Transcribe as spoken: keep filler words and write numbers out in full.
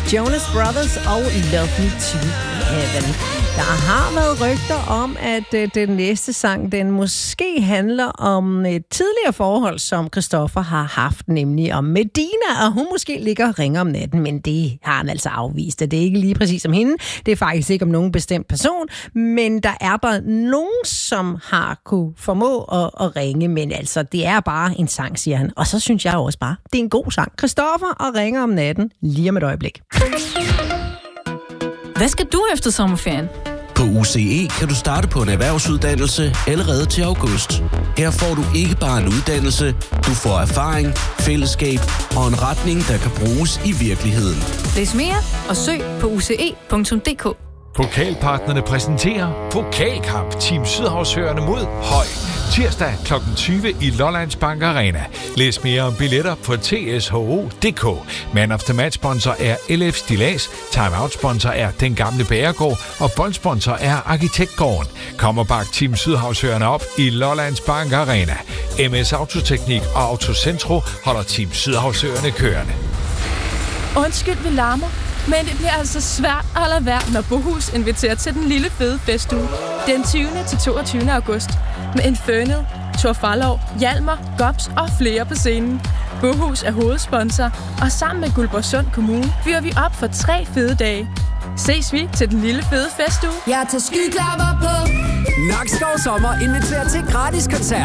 Jonas Brothers og Love Me to Heaven. Der har været rygter om, at øh, den næste sang, den måske handler om et tidligere forhold, som Christoffer har haft, nemlig om Medina, og hun måske ligger og ringer om natten, men det har han altså afvist. Det er ikke lige præcis om hende. Det er faktisk ikke om nogen bestemt person, men der er bare nogen, som har kunne formå at, at ringe, men altså, det er bare en sang, siger han. Og så synes jeg også bare, det er en god sang. Christoffer og ringer om natten lige om et øjeblik. Hvad skal du efter sommerferien? På U C E kan du starte på en erhvervsuddannelse allerede til august. Her får du ikke bare en uddannelse, du får erfaring, fællesskab og en retning, der kan bruges i virkeligheden. Læs mere og søg på u c e punktum d k. Pokalpartnerne præsenterer Pokalkamp Team Sydhavsøerne mod Høj. Tirsdag klokken tyve i Lollands Bank Arena. Læs mere om billetter på t s h o punktum d k. Man of the Match sponsor er L F Stillads, Timeout sponsor er Den Gamle Bagergård og boldsponsor er Arkitektgården. Kom og bak Team Sydhavsøerne op i Lollands Bank Arena. M S Autoteknik og Autocentro holder Team Sydhavsøerne kørende. Undskyld, vi larmer, men det bliver altså svært at lade være, når Bohus inviterer til den lille fede festuge. Den tyvende til toogtyvende august. Med Infernal, Thor Farlov, Hjalmar, Gops og flere på scenen. Bohus er hovedsponsor, og sammen med Guldborgsund Kommune fyrer vi op for tre fede dage. Ses vi til den lille fede festuge. Jeg tager skyklapper på. Nakskov Sommer inviterer til gratis koncert